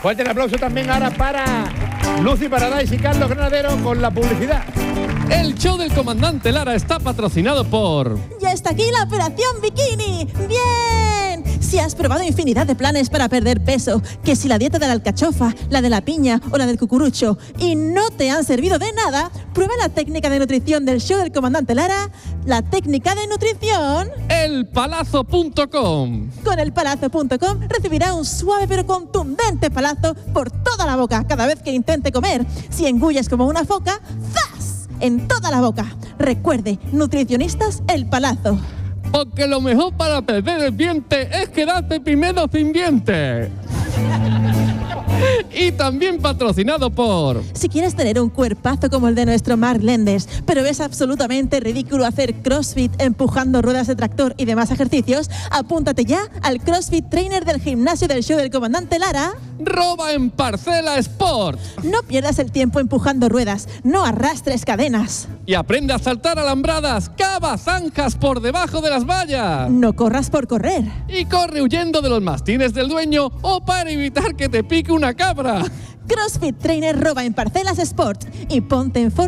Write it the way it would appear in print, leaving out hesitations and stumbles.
Fuerte el aplauso también ahora para Lucy Paradise y Carlos Granadero con la publicidad. El show del comandante Lara está patrocinado por... ¡Ya está aquí la operación bikini! ¡Bien! Si has probado infinidad de planes para perder peso, que si la dieta de la alcachofa, la de la piña o la del cucurucho, y no te han servido de nada, prueba la técnica de nutrición del show del comandante Lara, la técnica de nutrición... elpalazo.com. Con elpalazo.com recibirá un suave pero contundente palazo por toda la boca cada vez que intente comer. Si engulles como una foca, ¡zas!, en toda la boca. Recuerde, nutricionistas El Palazo. Porque lo mejor para perder el diente es quedarte primero sin diente. Y también patrocinado por... Si quieres tener un cuerpazo como el de nuestro Mark Lendes, pero es absolutamente ridículo hacer CrossFit empujando ruedas de tractor y demás ejercicios, apúntate ya al CrossFit Trainer del gimnasio del show del comandante Lara. Roba en Parcela Sport. No pierdas el tiempo empujando ruedas, no arrastres cadenas. Y aprende a saltar alambradas, cava zanjas por debajo de las vallas. No corras por correr. Y corre huyendo de los mastines del dueño o para evitar que te pique una cabra. CrossFit Trainer roba en Parcelas Sport y ponte en forma.